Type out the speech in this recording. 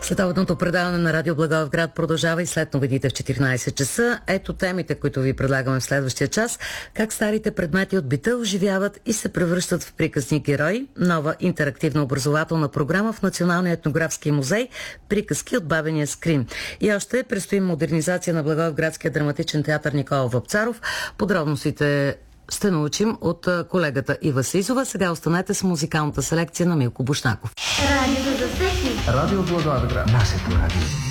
Следобедното предаване на Радио Благоевград продължава и след новините в 14 часа. Ето темите, които ви предлагаме в следващия час. Как старите предмети от бита оживяват и се превръщат в приказни герои. Нова интерактивна образователна програма в Националния етнографски музей. Приказки от бабения скрин. И още предстои модернизация на Благоевградския драматичен театър Никола Вапцаров. Подробностите ще научим от колегата Ива Слизова. Сега останете с музикалната селекция на Милко Бушнаков. Радио за всеки. Радио Благоевград. Нашето радио.